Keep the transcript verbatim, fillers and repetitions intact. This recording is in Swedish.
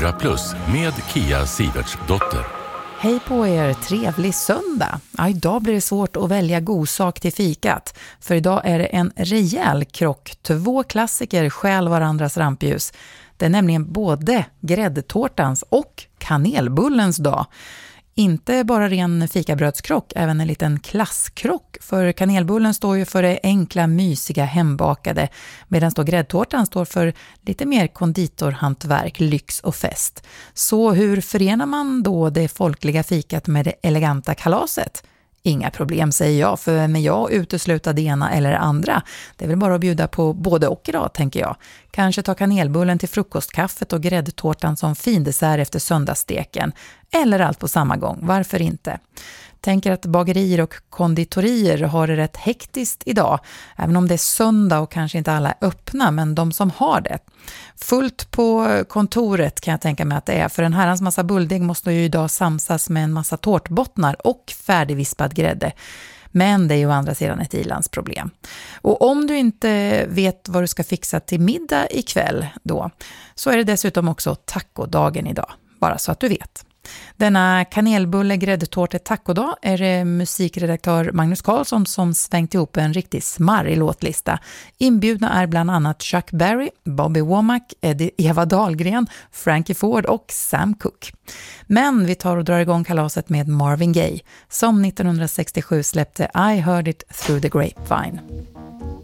fyra plus med Kia Sivertsdotter. Hej på er, trevlig söndag. Ja, idag blir det svårt att välja god sak till fikat. För idag är det en rejäl krock. Två klassiker stjäl varandras rampljus. Det är nämligen både gräddtårtans och kanelbullens dag. Inte bara ren fikabrödskrock, även en liten klasskrock. För kanelbullen står ju för det enkla, mysiga, hembakade. Medan då gräddtårtan står för lite mer konditorhantverk, lyx och fest. Så hur förenar man då det folkliga fikat med det eleganta kalaset? Inga problem, säger jag, för med jag utesluta det ena eller andra. Det är väl bara att bjuda på både och idag, tänker jag. Kanske ta kanelbullen till frukostkaffet och gräddtårtan som fin dessert efter söndagssteken. Eller allt på samma gång, varför inte? Tänker att bagerier och konditorier har det rätt hektiskt idag. Även om det är söndag och kanske inte alla är öppna, men de som har det. Fullt på kontoret kan jag tänka mig att det är. För en herrans massa bulldeg måste ju idag samsas med en massa tårtbottnar och färdigvispad grädde. Men det är ju å andra sidan ett ilandsproblem. Och om du inte vet vad du ska fixa till middag ikväll då, så är det dessutom också tacodagen idag. Bara så att du vet. Denna kanelbulle gräddtårte tacodag är det musikredaktör Magnus Karlsson som svängt ihop en riktigt smarrig låtlista. Inbjudna är bland annat Chuck Berry, Bobby Womack, Eddie, Eva Dahlgren, Frankie Ford och Sam Cooke. Men vi tar och drar igång kalaset med Marvin Gaye som nittonhundrasextiosju släppte I Heard It Through the Grapevine.